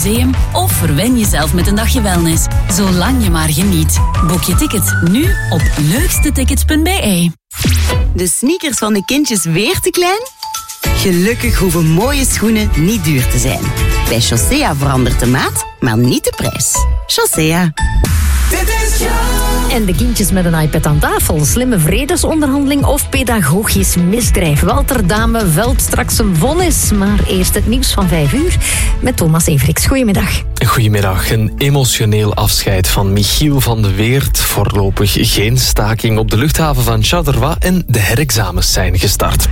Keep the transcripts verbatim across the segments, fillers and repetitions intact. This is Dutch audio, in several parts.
museum of verwen jezelf met een dagje wellness. Zolang je maar geniet. Boek je ticket nu op leukstetickets punt b e. De sneakers van de kindjes weer te klein? Gelukkig hoeven mooie schoenen niet duur te zijn. Bij Chaussea verandert de maat, maar niet de prijs. Chaussea. En de kindjes met een iPad aan tafel. Slimme vredesonderhandeling of pedagogisch misdrijf. Walter Dame velt straks een vonnis. Maar eerst het nieuws van vijf uur met Thomas Everiks. Goedemiddag. Goedemiddag. Een emotioneel afscheid van Michiel van de Weert. Voorlopig geen staking op de luchthaven van Charleroi en de herexamens zijn gestart.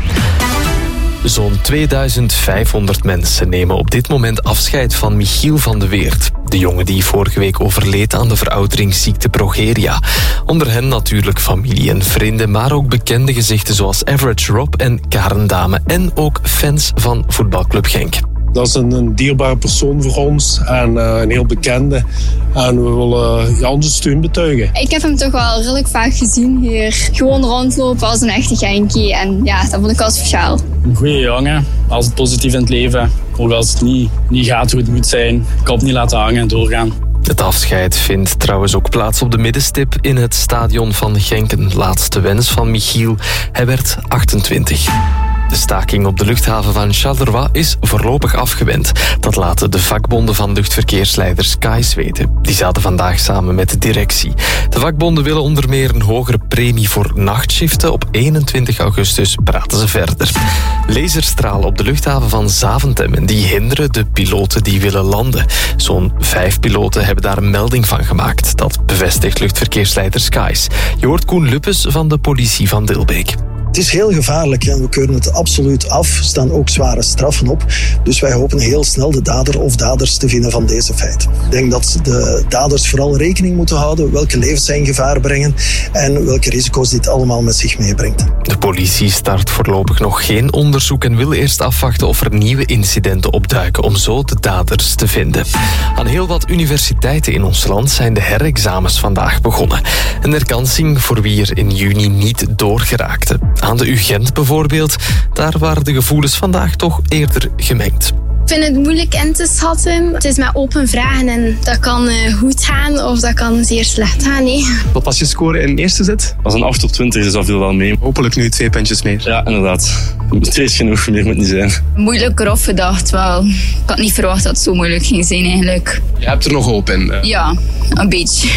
Zo'n tweeduizend vijfhonderd mensen nemen op dit moment afscheid van Michiel van de Weert. De jongen die vorige week overleed aan de verouderingsziekte progeria. Onder hen natuurlijk familie en vrienden, maar ook bekende gezichten zoals Average Rob en Karen Dame. En ook fans van voetbalclub Genk. Dat is een, een dierbare persoon voor ons en uh, een heel bekende. En we willen uh, ja, onze steun betuigen. Ik heb hem toch wel redelijk vaak gezien hier. Gewoon rondlopen als een echte Genkie. En ja, dat vond ik wel speciaal. Een goede jongen, altijd positief in het leven. Ook als het niet, niet gaat hoe het moet zijn. Kop niet laten hangen en doorgaan. Het afscheid vindt trouwens ook plaats op de middenstip in het stadion van Genk. Een laatste wens van Michiel. Hij werd achtentwintig. De staking op de luchthaven van Charleroi is voorlopig afgewend. Dat laten de vakbonden van luchtverkeersleiders K A I S weten. Die zaten vandaag samen met de directie. De vakbonden willen onder meer een hogere premie voor nachtshiften. Op eenentwintig augustus praten ze verder. Laserstralen op de luchthaven van Zaventem en die hinderen de piloten die willen landen. Zo'n vijf piloten hebben daar een melding van gemaakt. Dat bevestigt luchtverkeersleiders K A I S. Je hoort Koen Luppes van de politie van Dilbeek. Het is heel gevaarlijk en we keuren het absoluut af. Er staan ook zware straffen op. Dus wij hopen heel snel de dader of daders te vinden van deze feit. Ik denk dat de daders vooral rekening moeten houden welke levens zij in gevaar brengen en welke risico's dit allemaal met zich meebrengt. De politie start voorlopig nog geen onderzoek en wil eerst afwachten of er nieuwe incidenten opduiken om zo de daders te vinden. Aan heel wat universiteiten in ons land zijn de herexamens vandaag begonnen. Een herkansing voor wie er in juni niet doorgeraakte. Aan de U Gent bijvoorbeeld, daar waren de gevoelens vandaag toch eerder gemengd. Ik vind het moeilijk in te schatten. Het is met open vragen en dat kan uh, goed gaan of dat kan zeer slecht gaan. Nee. Wat was je score in de eerste zet? Dat was een acht op twintig, dus dat viel wel mee. Hopelijk nu twee puntjes meer. Ja, inderdaad. Twee is genoeg, meer moet niet zijn. Moeilijker afgedacht wel. Ik had niet verwacht dat het zo moeilijk ging zijn eigenlijk. Je hebt er nog hoop in? Uh... Ja, een beetje.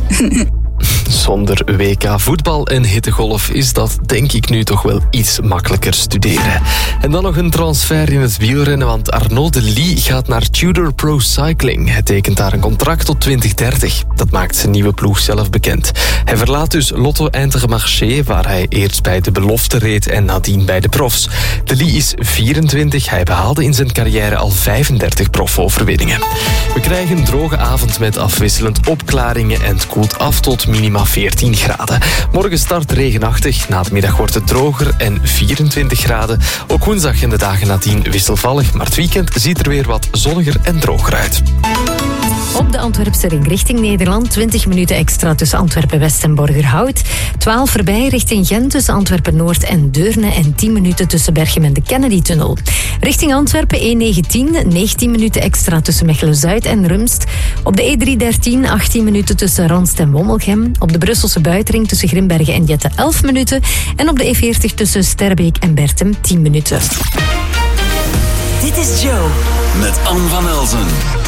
Zonder W K voetbal en hittegolf is dat denk ik nu toch wel iets makkelijker studeren. En dan nog een transfer in het wielrennen, want Arnaud de Lie gaat naar Tudor Pro Cycling. Hij tekent daar een contract tot twintig dertig. Dat maakt zijn nieuwe ploeg zelf bekend. Hij verlaat dus Lotto Intermarché, waar hij eerst bij de belofte reed en nadien bij de profs. De Lie is vierentwintig, hij behaalde in zijn carrière al vijfendertig profoverwinningen. We krijgen een droge avond met afwisselend opklaringen en het koelt af tot minima veertien graden. Morgen start regenachtig, na de middag wordt het droger en vierentwintig graden. Ook woensdag en de dagen nadien wisselvallig, maar het weekend ziet er weer wat zonniger en droger uit. Op de Antwerpse ring richting Nederland. twintig minuten extra tussen Antwerpen-West en Borgerhout. twaalf voorbij richting Gent tussen Antwerpen-Noord en Deurne. En tien minuten tussen Berchem en de Kennedy-tunnel. Richting Antwerpen E negentien. negentien minuten extra tussen Mechelen-Zuid en Rumst. Op de E driehonderddertien. achttien minuten tussen Ranst en Wommelgem. Op de Brusselse buitenring tussen Grimbergen en Jette elf minuten. En op de E veertig tussen Sterbeek en Bertem tien minuten. Dit is Joe. Met Anne van Elzen.